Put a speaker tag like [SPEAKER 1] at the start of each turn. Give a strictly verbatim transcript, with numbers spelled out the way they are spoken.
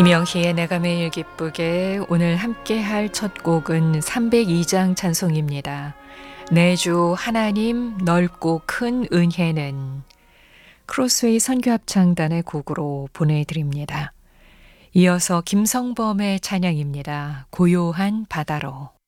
[SPEAKER 1] 이명희의 내가 매일 기쁘게 오늘 함께할 첫 곡은 삼백이 장 찬송입니다. 내 주 하나님 넓고 큰 은혜는 크로스웨이 선교합창단의 곡으로 보내드립니다. 이어서 김성범의 찬양입니다. 고요한 바다로.